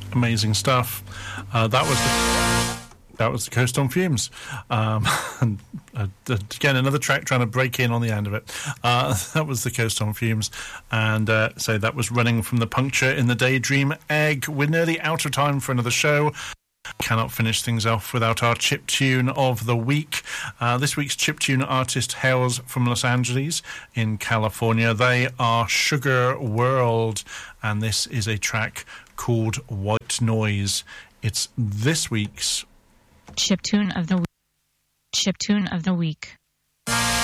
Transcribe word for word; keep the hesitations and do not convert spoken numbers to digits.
Amazing stuff. Uh, that was the, that was the Coast on Fumes. Um, and uh, again, another track trying to break in on the end of it. Uh, that was the Coast on Fumes. And uh, so that was Running from the Puncture in the Daydream Egg. We're nearly out of time for another show. Cannot finish things off without our chip tune of the week. Uh, this week's chip tune artist hails from Los Angeles in California. They are Sugar World, and this is a track called White Noise. It's this week's chip tune of the week. Chip tune of the week.